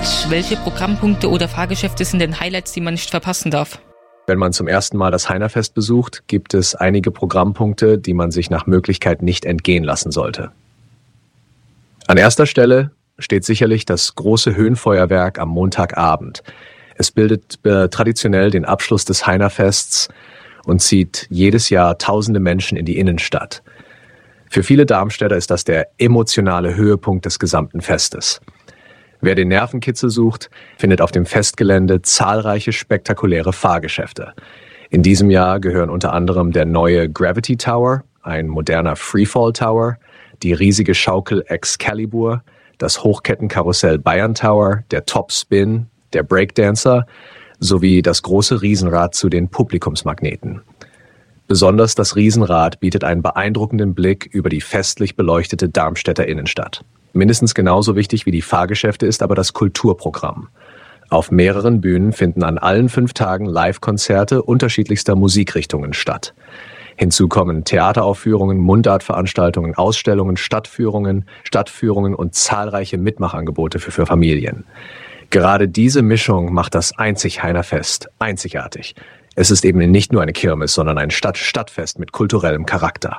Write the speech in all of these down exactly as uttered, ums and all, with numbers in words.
welche Programmpunkte oder Fahrgeschäfte sind denn Highlights, die man nicht verpassen darf? Wenn man zum ersten Mal das Heinerfest besucht, gibt es einige Programmpunkte, die man sich nach Möglichkeit nicht entgehen lassen sollte. An erster Stelle steht sicherlich das große Höhenfeuerwerk am Montagabend. Es bildet äh, traditionell den Abschluss des Heinerfests und zieht jedes Jahr tausende Menschen in die Innenstadt. Für viele Darmstädter ist das der emotionale Höhepunkt des gesamten Festes. Wer den Nervenkitzel sucht, findet auf dem Festgelände zahlreiche spektakuläre Fahrgeschäfte. In diesem Jahr gehören unter anderem der neue Gravity Tower, ein moderner Freefall Tower, die riesige Schaukel Excalibur, das Hochkettenkarussell Bayern Tower, der Top Spin, der Breakdancer sowie das große Riesenrad zu den Publikumsmagneten. Besonders das Riesenrad bietet einen beeindruckenden Blick über die festlich beleuchtete Darmstädter Innenstadt. Mindestens genauso wichtig wie die Fahrgeschäfte ist aber das Kulturprogramm. Auf mehreren Bühnen finden an allen fünf Tagen Live-Konzerte unterschiedlichster Musikrichtungen statt. Hinzu kommen Theateraufführungen, Mundartveranstaltungen, Ausstellungen, Stadtführungen, Stadtführungen und zahlreiche Mitmachangebote für, für Familien. Gerade diese Mischung macht das Einzig-Heinerfest einzigartig. Es ist eben nicht nur eine Kirmes, sondern ein Stadt-Stadtfest mit kulturellem Charakter.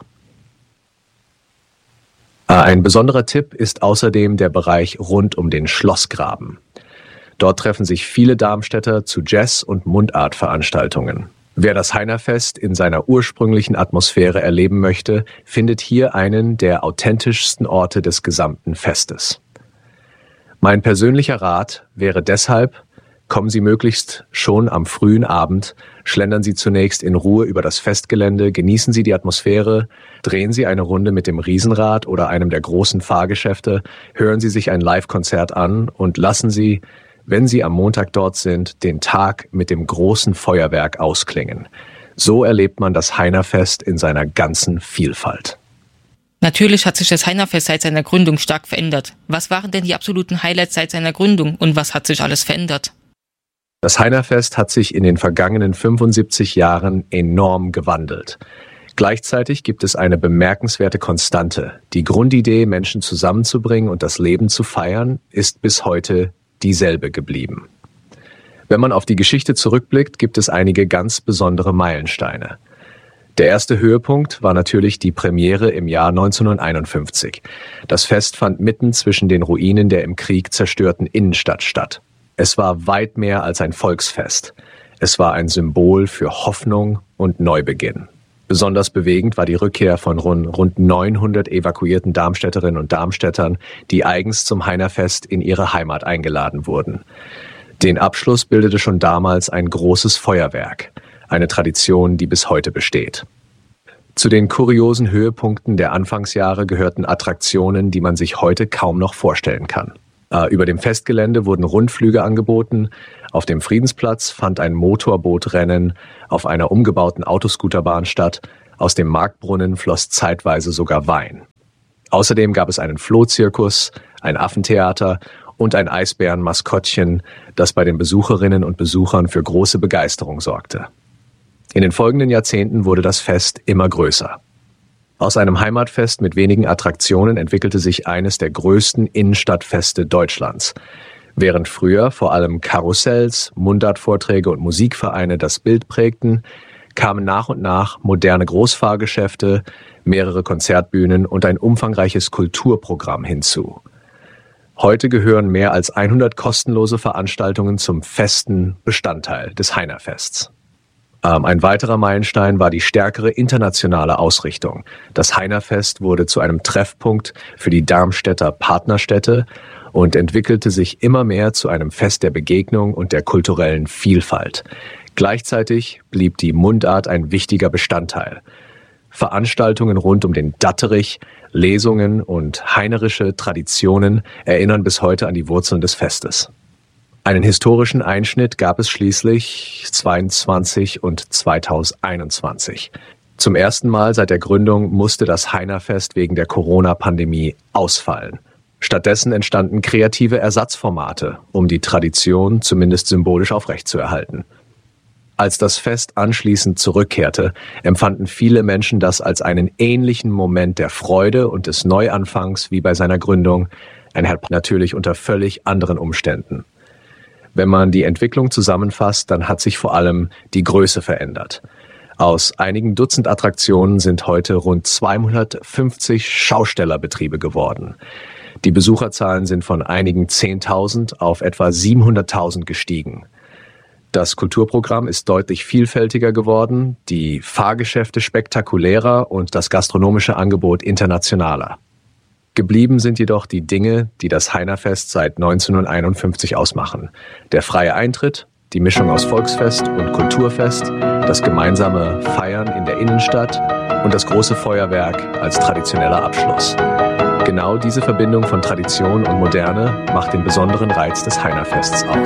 Ein besonderer Tipp ist außerdem der Bereich rund um den Schlossgraben. Dort treffen sich viele Darmstädter zu Jazz- und Mundartveranstaltungen. Wer das Heinerfest in seiner ursprünglichen Atmosphäre erleben möchte, findet hier einen der authentischsten Orte des gesamten Festes. Mein persönlicher Rat wäre deshalb, kommen Sie möglichst schon am frühen Abend, schlendern Sie zunächst in Ruhe über das Festgelände, genießen Sie die Atmosphäre, drehen Sie eine Runde mit dem Riesenrad oder einem der großen Fahrgeschäfte, hören Sie sich ein Live-Konzert an und lassen Sie, wenn Sie am Montag dort sind, den Tag mit dem großen Feuerwerk ausklingen. So erlebt man das Heinerfest in seiner ganzen Vielfalt. Natürlich hat sich das Heinerfest seit seiner Gründung stark verändert. Was waren denn die absoluten Highlights seit seiner Gründung und was hat sich alles verändert? Das Heinerfest hat sich in den vergangenen fünfundsiebzig Jahren enorm gewandelt. Gleichzeitig gibt es eine bemerkenswerte Konstante. Die Grundidee, Menschen zusammenzubringen und das Leben zu feiern, ist bis heute dieselbe geblieben. Wenn man auf die Geschichte zurückblickt, gibt es einige ganz besondere Meilensteine. Der erste Höhepunkt war natürlich die Premiere im Jahr neunzehnhunderteinundfünfzig. Das Fest fand mitten zwischen den Ruinen der im Krieg zerstörten Innenstadt statt. Es war weit mehr als ein Volksfest. Es war ein Symbol für Hoffnung und Neubeginn. Besonders bewegend war die Rückkehr von rund neunhundert evakuierten Darmstädterinnen und Darmstädtern, die eigens zum Heinerfest in ihre Heimat eingeladen wurden. Den Abschluss bildete schon damals ein großes Feuerwerk. Eine Tradition, die bis heute besteht. Zu den kuriosen Höhepunkten der Anfangsjahre gehörten Attraktionen, die man sich heute kaum noch vorstellen kann. Äh, über dem Festgelände wurden Rundflüge angeboten, auf dem Friedensplatz fand ein Motorbootrennen auf einer umgebauten Autoscooterbahn statt, aus dem Marktbrunnen floss zeitweise sogar Wein. Außerdem gab es einen Flohzirkus, ein Affentheater und ein Eisbärenmaskottchen, das bei den Besucherinnen und Besuchern für große Begeisterung sorgte. In den folgenden Jahrzehnten wurde das Fest immer größer. Aus einem Heimatfest mit wenigen Attraktionen entwickelte sich eines der größten Innenstadtfeste Deutschlands. Während früher vor allem Karussells, Mundartvorträge und Musikvereine das Bild prägten, kamen nach und nach moderne Großfahrgeschäfte, mehrere Konzertbühnen und ein umfangreiches Kulturprogramm hinzu. Heute gehören mehr als hundert kostenlose Veranstaltungen zum festen Bestandteil des Heinerfests. Ein weiterer Meilenstein war die stärkere internationale Ausrichtung. Das Heinerfest wurde zu einem Treffpunkt für die Darmstädter Partnerstädte und entwickelte sich immer mehr zu einem Fest der Begegnung und der kulturellen Vielfalt. Gleichzeitig blieb die Mundart ein wichtiger Bestandteil. Veranstaltungen rund um den Datterich, Lesungen und heinerische Traditionen erinnern bis heute an die Wurzeln des Festes. Einen historischen Einschnitt gab es schließlich zweiundzwanzig und zweitausendeinundzwanzig. Zum ersten Mal seit der Gründung musste das Heinerfest wegen der Corona-Pandemie ausfallen. Stattdessen entstanden kreative Ersatzformate, um die Tradition zumindest symbolisch aufrechtzuerhalten. Als das Fest anschließend zurückkehrte, empfanden viele Menschen das als einen ähnlichen Moment der Freude und des Neuanfangs wie bei seiner Gründung, ein natürlich unter völlig anderen Umständen. Wenn man die Entwicklung zusammenfasst, dann hat sich vor allem die Größe verändert. Aus einigen Dutzend Attraktionen sind heute rund zweihundertfünfzig Schaustellerbetriebe geworden. Die Besucherzahlen sind von einigen Zehntausend auf etwa siebenhunderttausend gestiegen. Das Kulturprogramm ist deutlich vielfältiger geworden, die Fahrgeschäfte spektakulärer und das gastronomische Angebot internationaler. Geblieben sind jedoch die Dinge, die das Heinerfest seit neunzehnhunderteinundfünfzig ausmachen. Der freie Eintritt, die Mischung aus Volksfest und Kulturfest, das gemeinsame Feiern in der Innenstadt und das große Feuerwerk als traditioneller Abschluss. Genau diese Verbindung von Tradition und Moderne macht den besonderen Reiz des Heinerfests aus.